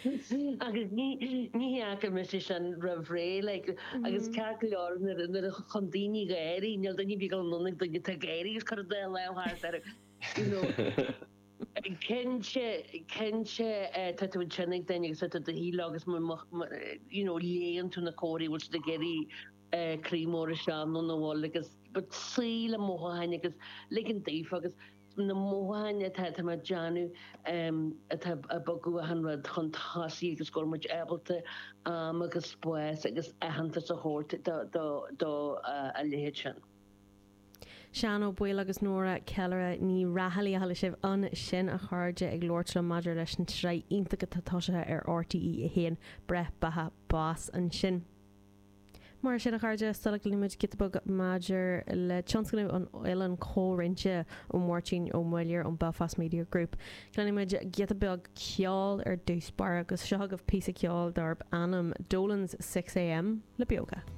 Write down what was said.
agus ní acha me an rahré agus cear na a chundíní géirí neal daní bí nónig do te géirí chu de lehart Kense tatuinnig dennig set de hí agus léan tú na choí wat de geri krímór se no wall agus síle móhain agus ligin déif agus na móhain ma Janu a bogu a hanrad chutáí agus go muid ebelte agus spoes agus hananta a hort do a léhéit. Sean ó Buil agus Nóra Kelleire ní rathalí a sibh an sin a chuirde ag Lordla Maidir leis an trí iontacha tátáisithe ar RTE a héan breth batha bás an sin. Mar sin a chuirde stola limid Gitabug Maidir le tionscanú an Oileán Córinse ó Mórtín ó Muilir an Belfast Media Group. Glanimid Gitabug ceáil ar dúspar agus seogadh písa ceáil darb anam Dolans 6 AM le beoga.